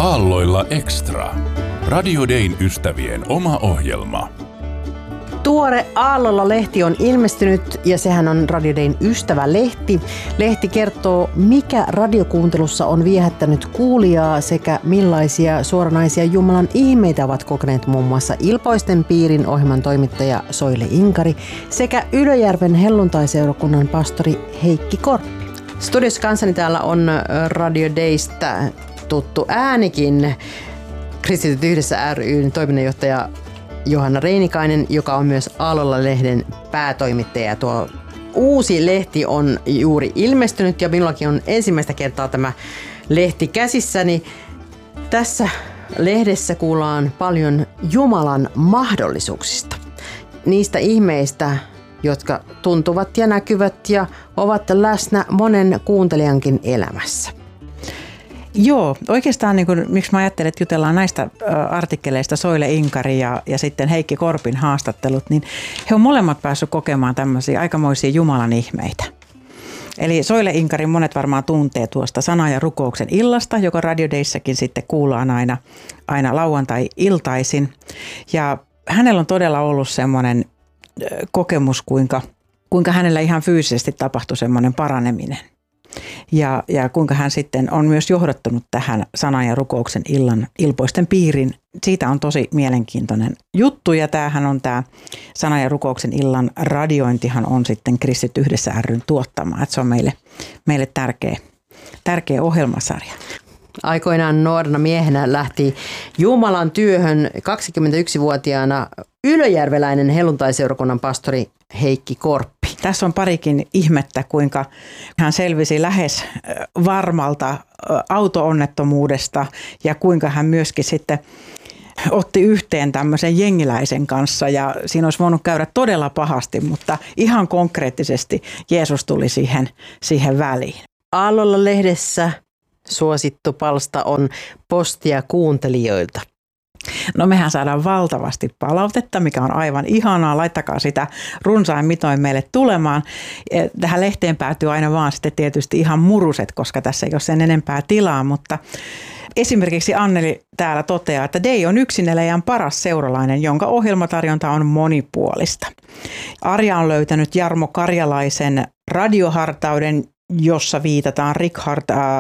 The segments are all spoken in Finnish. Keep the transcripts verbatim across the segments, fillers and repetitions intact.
Aalloilla Extra. Radio Dayn ystävien oma ohjelma. Tuore Aalloilla-lehti on ilmestynyt ja sehän on Radio Dayn ystävälehti. Lehti kertoo, mikä radiokuuntelussa on viehättänyt kuulijaa sekä millaisia suoranaisia Jumalan ihmeitä ovat kokeneet muun muassa Ilpoisten piirin ohjelman toimittaja Soile Inkari sekä Ylöjärven helluntaiseurakunnan pastori Heikki Korppi. Studiossa kanssani täällä on Radio Daystä tuttu äänikin, Kristityt yhdessä ry:n toiminnanjohtaja Johanna Reinikainen, joka on myös Aalloilla-lehden päätoimittaja. Tuo uusi lehti on juuri ilmestynyt ja minullakin on ensimmäistä kertaa tämä lehti käsissäni. Tässä lehdessä kuullaan paljon Jumalan mahdollisuuksista. Niistä ihmeistä, jotka tuntuvat ja näkyvät ja ovat läsnä monen kuuntelijankin elämässä. Joo, oikeastaan niin kuin, miksi mä ajattelen, että jutellaan näistä artikkeleista Soile Inkari ja, ja sitten Heikki Korpin haastattelut, niin he on molemmat päässyt kokemaan tämmöisiä aikamoisia Jumalan ihmeitä. Eli Soile Inkari monet varmaan tuntee tuosta Sana ja rukouksen illasta, joka Radio Dayssäkin sitten kuullaan aina, aina lauantai-iltaisin. Ja hänellä on todella ollut semmoinen kokemus, kuinka, kuinka hänellä ihan fyysisesti tapahtui semmoinen paraneminen. Ja, ja kuinka hän sitten on myös johdattanut tähän Sanan ja rukouksen illan Ilpoisten piirin. Siitä on tosi mielenkiintoinen juttu ja tämähän on tämä Sanan ja rukouksen illan radiointihan on sitten Kristityt yhdessä ry:n tuottama. Että se on meille, meille tärkeä, tärkeä ohjelmasarja. Aikoinaan nuorena miehenä lähti Jumalan työhön kaksikymmentäyksivuotiaana ylöjärveläinen helluntaiseurakunnan pastori Heikki Korppi. Tässä on parikin ihmettä, kuinka hän selvisi lähes varmalta auto-onnettomuudesta ja kuinka hän myöskin sitten otti yhteen tämmöisen jengiläisen kanssa ja siinä olisi voinut käydä todella pahasti, mutta ihan konkreettisesti Jeesus tuli siihen, siihen väliin. Aalloilla-lehdessä suosittu palsta on postia kuuntelijoilta. No mehän saadaan valtavasti palautetta, mikä on aivan ihanaa. Laittakaa sitä runsain mitoin meille tulemaan. Tähän lehteen päätyy aina vaan sitten tietysti ihan muruset, koska tässä ei ole sen enempää tilaa, mutta esimerkiksi Anneli täällä toteaa, että Day on yksinäjän paras seuralainen, jonka ohjelmatarjonta on monipuolista. Arja on löytänyt Jarmo Karjalaisen radiohartauden, jossa viitataan Richard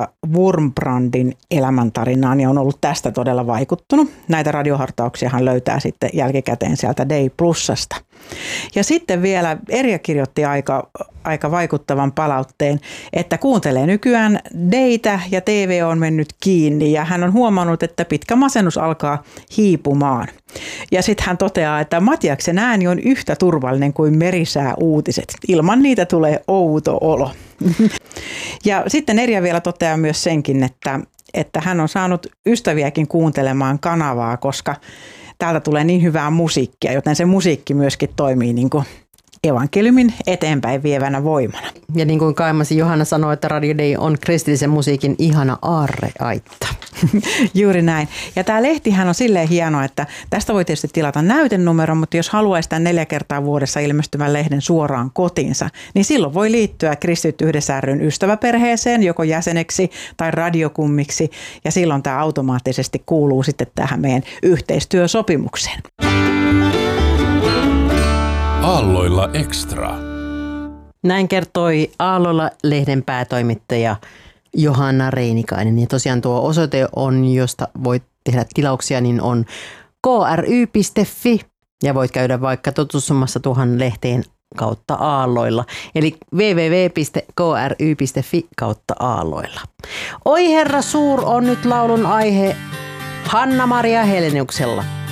Wurmbrandin elämäntarinaan ja on ollut tästä todella vaikuttunut. Näitä radiohartauksia hän löytää sitten jälkikäteen sieltä Day Plusasta. Ja sitten vielä Erja kirjoitti aika, aika vaikuttavan palautteen, että kuuntelee nykyään Daytä ja T V on mennyt kiinni ja hän on huomannut, että pitkä masennus alkaa hiipumaan. Ja sitten hän toteaa, että Matiaksen ääni on yhtä turvallinen kuin merisää uutiset. Ilman niitä tulee outo olo. Ja sitten Erja vielä toteaa myös senkin, että, että hän on saanut ystäviäkin kuuntelemaan kanavaa, koska täältä tulee niin hyvää musiikkia, joten se musiikki myöskin toimii niin kuin evankeliumin eteenpäin vievänä voimana. Ja niin kuin Kaimasi Johanna sanoi, että Radio Day on kristillisen musiikin ihana aarreaitta. Juuri näin. Ja tämä lehtihän on silleen hieno, että tästä voi tietysti tilata näytenumero, mutta jos haluaisi tämän neljä kertaa vuodessa ilmestyvän lehden suoraan kotiinsa, niin silloin voi liittyä Kristityt yhdessä ry:n ystäväperheeseen joko jäseneksi tai radiokummiksi ja silloin tämä automaattisesti kuuluu sitten tähän meidän yhteistyösopimukseen. Aalloilla Extra. Näin kertoi Aalloilla-lehden päätoimittaja Johanna Reinikainen. Ja tosiaan tuo osoite on, josta voit tehdä tilauksia, niin on k r y piste f i ja voit käydä vaikka tutustumassa tuohon lehteen kautta Aalloilla. Eli double-u double-u double-u piste k r y piste f i kautta Aalloilla. Oi Herra suur on nyt laulun aihe Hanna-Maria Heleniuksella.